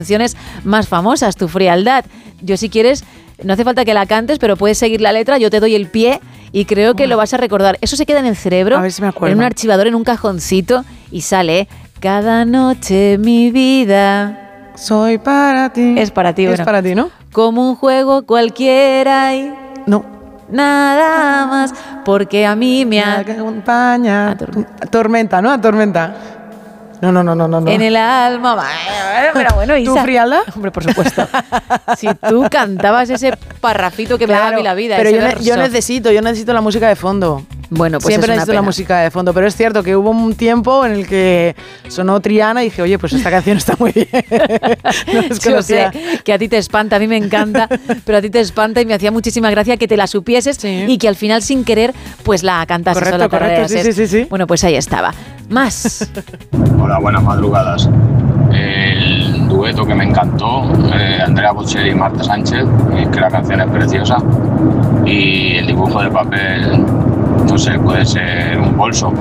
canciones más famosas, Tu frialdad. Yo, si quieres, no hace falta que la cantes, pero puedes seguir la letra, yo te doy el pie y creo que lo vas a recordar. Eso se queda en el cerebro, a ver si me acuerdo, en un archivador, en un cajoncito, y sale: cada noche mi vida soy para ti. Es para ti, bueno. Es para ti, ¿no? Como un juego cualquiera y no, nada más, porque a mí me acompaña. Tormenta, ¿no? Tormenta. No. En el alma. Pero bueno, Isa. ¿Tu frialdad? Hombre, por supuesto. Si tú cantabas ese parrafito que me da a mí la vida. Pero yo necesito la música de fondo. Bueno, pues siempre es una necesito pena. la música de fondo, pero es cierto que hubo un tiempo en el que sonó Triana y dije, oye, pues esta canción está muy bien. No yo sé que a ti te espanta, a mí me encanta, pero a ti te espanta y me hacía muchísima gracia que te la supieses, sí, y que al final sin querer pues la cantases. Correcto, sí. Bueno, pues ahí estaba. Más. Hola, buenas madrugadas. El dueto que me encantó, Andrea Bocelli y Marta Sánchez, que la canción es preciosa, y el dibujo de papel, no sé, puede ser un bolso.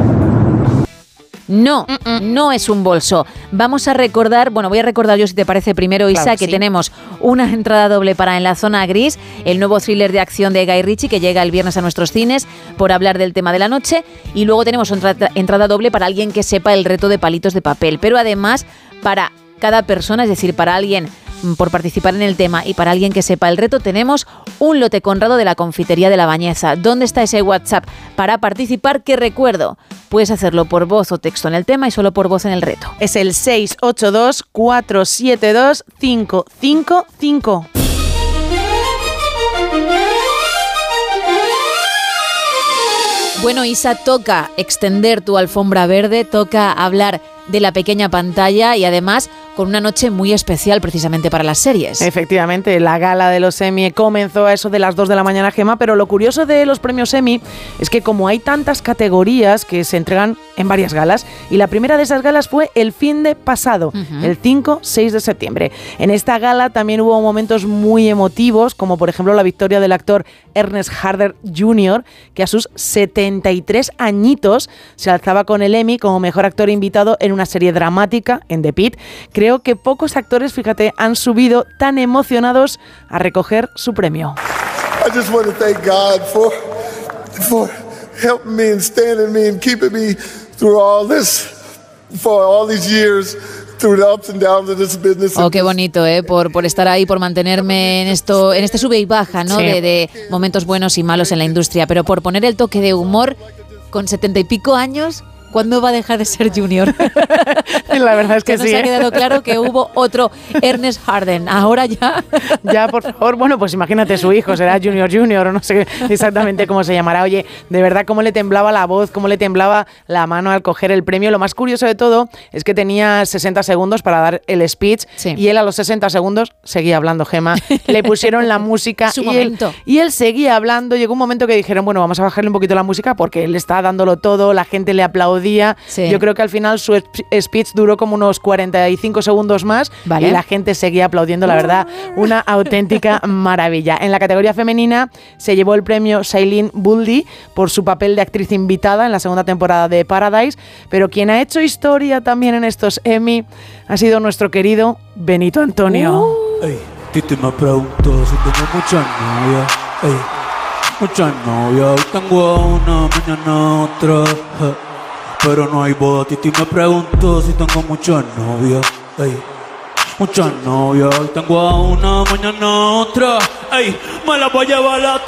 No es un bolso. Vamos a recordar, voy a recordar yo, si te parece, primero, Isa, claro, que sí, tenemos una entrada doble para En la zona gris, el nuevo thriller de acción de Guy Ritchie que llega el viernes a nuestros cines por hablar del tema de la noche, y luego tenemos otra entrada doble para alguien que sepa el reto de palitos de papel, pero además para cada persona, es decir, para alguien por participar en el tema y para alguien que sepa el reto, tenemos un lote Conrado de la Confitería de la Bañeza. ¿Dónde está ese WhatsApp para participar? Que recuerdo, puedes hacerlo por voz o texto en el tema y solo por voz en el reto. Es el 682-472-555. Bueno, Isa, toca extender tu alfombra verde, toca hablar de la pequeña pantalla y además con una noche muy especial precisamente para las series. Efectivamente, la gala de los Emmy comenzó a eso de las 2 de la mañana, Gemma, pero lo curioso de los premios Emmy es que como hay tantas categorías que se entregan en varias galas, y la primera de esas galas fue el fin de pasado, el 5-6 de septiembre. En esta gala también hubo momentos muy emotivos, como por ejemplo la victoria del actor Ernest Harder Jr., que a sus 73 añitos se alzaba con el Emmy como mejor actor invitado en una serie dramática, en The Pitt. Creo que pocos actores, fíjate, han subido tan emocionados a recoger su premio. I just want to thank God for helping me and standing me and keeping me through all this, for all these years. Through the ups and downs of this business. Oh, qué bonito, por estar ahí, por mantenerme en este sube y baja, ¿no? Sí. De momentos buenos y malos en la industria, pero por poner el toque de humor con 70 y pico años. ¿Cuándo va a dejar de ser Junior? La verdad es que sí. Nos ha quedado claro que hubo otro Ernest Harden. Ahora ya. Ya, por favor. Bueno, pues imagínate su hijo, será Junior o no sé exactamente cómo se llamará. Oye, de verdad, cómo le temblaba la voz, cómo le temblaba la mano al coger el premio. Lo más curioso de todo es que tenía 60 segundos para dar el speech, sí, y él a los 60 segundos seguía hablando, Gemma. Le pusieron la música y él seguía hablando. Llegó un momento que dijeron, bueno, vamos a bajarle un poquito la música porque él está dándolo todo, la gente le aplaudía. Sí. Yo creo que al final su speech duró como unos 45 segundos más, ¿vale? Y la gente seguía aplaudiendo, la verdad, una auténtica maravilla. En la categoría femenina se llevó el premio Shailene Woodley por su papel de actriz invitada en la segunda temporada de Paradise, pero quien ha hecho historia también en estos Emmy ha sido nuestro querido Benito Antonio. Ey, Titi me preguntó si tengo muchas novias. Ey, muchas novias, hoy tengo una, mañana otra. Pero no hay boda. Titi me preguntó si tengo muchas novias. Ey, muchas novias. Hoy tengo a una, mañana otra. Ey, me la voy a llevar a